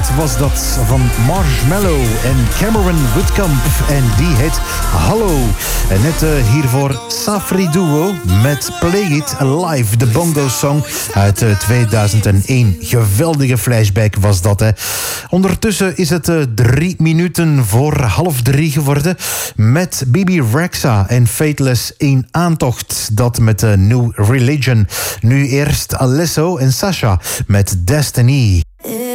hit was dat van Marshmello en Cameron Woodkamp. En die heet Hallo. En net hiervoor Safri Duo met Play It Live, de bongo song uit 2001. Geweldige flashback was dat, hè. Ondertussen is het 3 minuten voor 2:30 geworden. Met Bibi Rexha en Fateless in aantocht. Dat met New Religion. Nu eerst Alesso en Sasha met Destiny.